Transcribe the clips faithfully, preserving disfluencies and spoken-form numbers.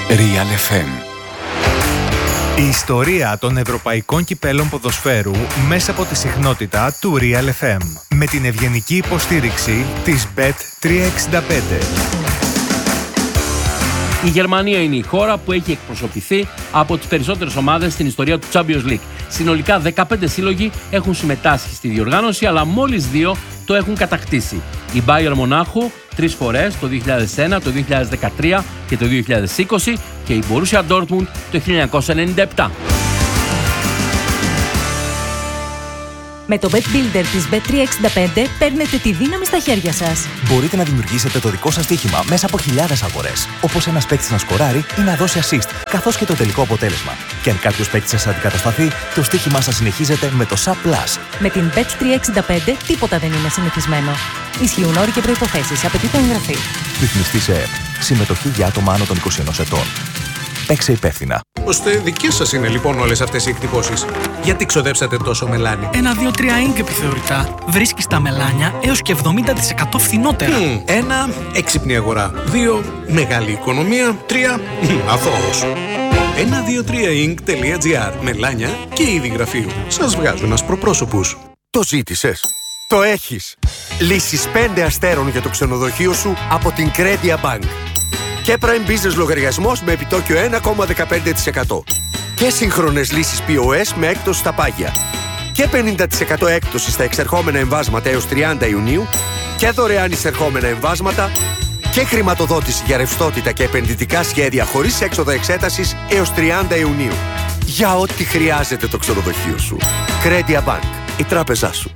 Real εφ εμ. Η ιστορία των ευρωπαϊκών κυπέλων ποδοσφαίρου μέσα από τη συχνότητα του Real εφ εμ. Με την ευγενική υποστήριξη της μπετ τριακόσια εξήντα πέντε. Η Γερμανία είναι η χώρα που έχει εκπροσωπηθεί από τις περισσότερες ομάδες στην ιστορία του Champions League. Συνολικά δεκαπέντε σύλλογοι έχουν συμμετάσχει στη διοργάνωση, αλλά μόλις δύο το έχουν κατακτήσει. Η Bayern Μονάχου τρεις φορές, το δύο χιλιάδες ένα, το δύο χιλιάδες δεκατρία και το δύο χιλιάδες είκοσι, και η Borussia Dortmund το χίλια εννιακόσια ενενήντα επτά. Με το Bet Builder της μπετ τριακόσια εξήντα πέντε παίρνετε τη δύναμη στα χέρια σας. Μπορείτε να δημιουργήσετε το δικό σας στοίχημα μέσα από χιλιάδες αγορές. Όπως ένας παίκτης να σκοράρει ή να δώσει assist, καθώς και το τελικό αποτέλεσμα. Και αν κάποιος παίκτης σας αντικατασταθεί, το στοίχημά σας συνεχίζεται με το Sub Plus. Με την μπετ τριακόσια εξήντα πέντε τίποτα δεν είναι συνηθισμένο. Ισχύουν όροι και προϋποθέσεις. Απαιτείται εγγραφή. Ρυθμιστή σε ΕΕΠ. Συμμετοχή για άτομα άνω των είκοσι ενός ετών. Παίξε υπεύθυνα. Ώστε δικές σας είναι λοιπόν όλες αυτές οι εκτυπώσεις. Γιατί ξοδέψατε τόσο μελάνι? Ένα, δύο, τρία ink επιθεωρητά. Βρίσκεις τα μελάνια έως και εβδομήντα τοις εκατό φθηνότερα. Mm, ένα, έξυπνη αγορά. Δύο, μεγάλη οικονομία. Τρία, αθώος. ένα δύο τρία ink τελεία τζι άρ. Μελάνια και είδη γραφείου. Σας βγάζουν ασπροπρόσωπους. Το ζήτησες. Το έχεις. Λύσεις πέντε αστέρων για το ξενοδοχείο σου από την Credia Bank. Και Prime Business λογαριασμός με επιτόκιο ένα κόμμα δεκαπέντε τοις εκατό. Και σύγχρονες λύσεις πι ο ες με έκπτωση στα πάγια. Και πενήντα τοις εκατό έκπτωση στα εξερχόμενα εμβάσματα έως τριάντα Ιουνίου. Και δωρεάν εισερχόμενα εμβάσματα. Και χρηματοδότηση για ρευστότητα και επενδυτικά σχέδια χωρίς έξοδα εξέτασης έως τριάντα Ιουνίου. Για ό,τι χρειάζεται το ξενοδοχείο σου. Credia Bank. Η τράπεζά σου.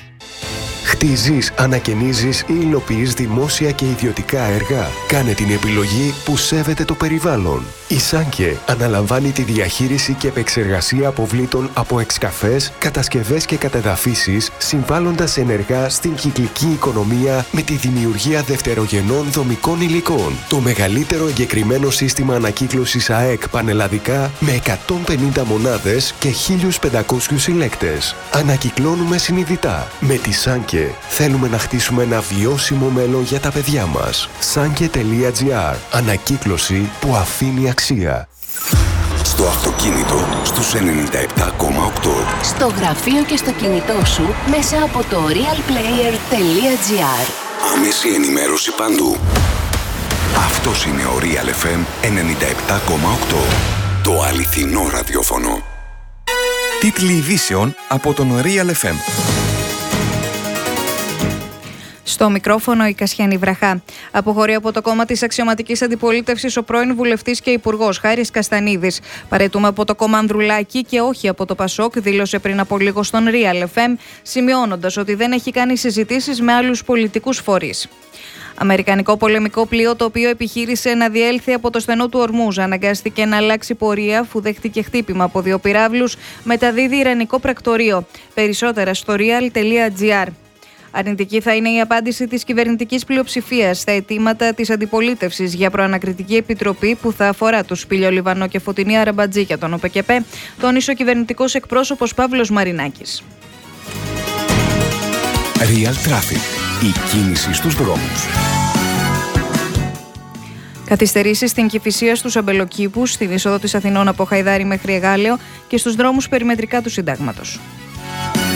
Χτίζεις, ανακαινίζεις ή υλοποιείς δημόσια και ιδιωτικά έργα. Κάνε την επιλογή που σέβεται το περιβάλλον. Η Σάνκε αναλαμβάνει τη διαχείριση και επεξεργασία αποβλήτων από εξκαφές, κατασκευές και κατεδαφίσεις, συμβάλλοντας ενεργά στην κυκλική οικονομία με τη δημιουργία δευτερογενών δομικών υλικών. Το μεγαλύτερο εγκεκριμένο σύστημα ανακύκλωσης ΑΕΚ πανελλαδικά με εκατόν πενήντα μονάδες και χίλιους πεντακόσιους συλλέκτες. Ανακυκλώνουμε συνειδητά. Με τη Σάνκε θέλουμε να χτίσουμε ένα βιώσιμο μέλλον για τα παιδιά μας. Σάνκε τελεία τζι άρ. Ανακύκλωση που αφήνει αξία. Στο αυτοκίνητο στους ενενήντα επτά κόμμα οκτώ. Στο γραφείο και στο κινητό σου μέσα από το realplayer τελεία τζι άρ. Άμεση ενημέρωση παντού. Αυτός είναι ο Real εφ εμ ενενήντα επτά κόμμα οκτώ. Το αληθινό ραδιόφωνο. Τίτλοι ειδήσεων από τον Real εφ εμ. Στο μικρόφωνο η Κασιανή Βραχά. Αποχωρεί από το κόμμα της αξιωματικής αντιπολίτευσης ο πρώην βουλευτής και υπουργός Χάρης Καστανίδης. Παραιτούμε από το κόμμα Ανδρουλάκη και όχι από το Πασόκ, δήλωσε πριν από λίγο στον Real εφ εμ, σημειώνοντας ότι δεν έχει κάνει συζητήσεις με άλλους πολιτικούς φορείς. Αμερικανικό πολεμικό πλοίο, το οποίο επιχείρησε να διέλθει από το στενό του Ορμούζ, αναγκάστηκε να αλλάξει πορεία αφού δέχτηκε χτύπημα από δύο πυράβλους, μεταδίδει ιρανικό πρακτορείο. Περισσότερα στο real τελεία τζι άρ. Αρνητική θα είναι η απάντηση της κυβερνητικής πλειοψηφίας στα αιτήματα της αντιπολίτευσης για προανακριτική επιτροπή που θα αφορά τους Σπήλιο Λιβανό και Φωτεινή Αραμπατζή για τον ΟΠΕΚΕΠΕ, τόνισε ο κυβερνητικός εκπρόσωπος Παύλος Μαρινάκης. Real Traffic. Η κίνηση στους δρόμους. Καθυστερήσεις στην Κηφισία, στους Αμπελοκήπους, στην είσοδο της Αθηνών από Χαϊδάρη μέχρι Εγάλεο και στους δρόμους περιμετρικά του Συντάγματος.